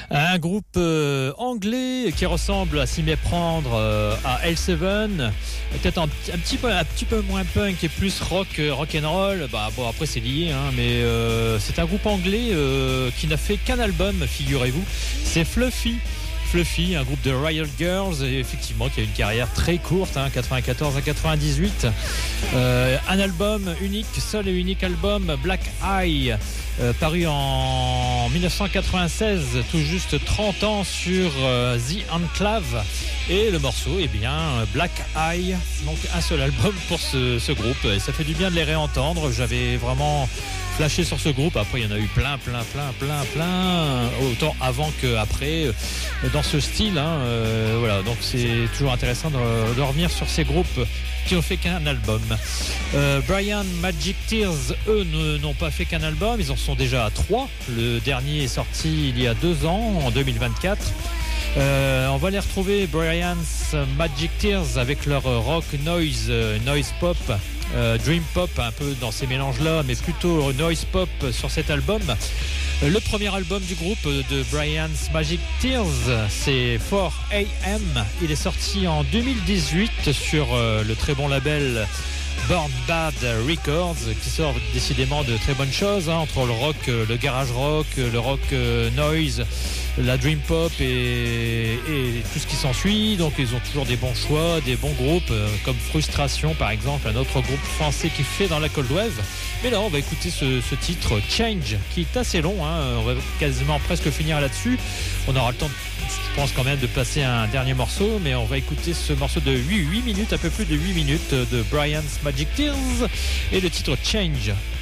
Un groupe anglais qui ressemble à s'y méprendre à L7, peut-être un petit peu moins punk et plus rock and roll. Bon, après c'est lié, mais c'est un groupe anglais qui n'a fait qu'un album, figurez-vous. C'est Fluffy, un groupe de Riot Girls, et effectivement qui a une carrière très courte, 94 à 98. Un album unique, seul et unique album, Black Eye, paru en 1996, tout juste 30 ans sur The Enclave. Et le morceau, Black Eye, donc un seul album pour ce groupe, et ça fait du bien de les réentendre. J'avais vraiment flashé sur ce groupe. Après, il y en a eu plein, autant avant qu'après, dans ce style. Voilà, donc c'est toujours intéressant de revenir sur ces groupes qui ont fait qu'un album. Brian Magic Tears, eux, n'ont pas fait qu'un album, ils en sont déjà à 3. Le dernier est sorti il y a 2 ans, en 2024. On va les retrouver, Brian's Magic Tears, avec leur rock noise pop, dream pop, un peu dans ces mélanges-là, mais plutôt noise pop sur cet album. Le premier album du groupe de Brian's Magic Tears, c'est 4AM. Il est sorti en 2018 sur le très bon label Born Bad Records, qui sort décidément de très bonnes choses, entre le rock, le garage rock, le rock noise, la dream pop et tout ce qui s'ensuit. Donc ils ont toujours des bons choix, des bons groupes, comme Frustration par exemple, un autre groupe français qui fait dans la cold wave. Mais là on va écouter ce titre Change, qui est assez long, on va quasiment presque finir là-dessus. On aura le temps, je pense quand même, de passer un dernier morceau, mais on va écouter ce morceau de 8 minutes, un peu plus de 8 minutes, de Brian's Magic Tears, et le titre Change.